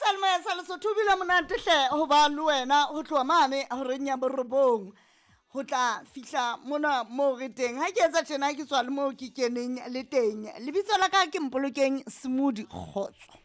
Salmo ya sa Lesotho bile monate hle ho ba le wena ho tloha mane ho reng ya borobong ho tla fihla mona mo re teng ha ke etsa tjena ke tswa le mo ke keneng le teng lebitso la ka ke Mpolokeng Smudi Kgotso.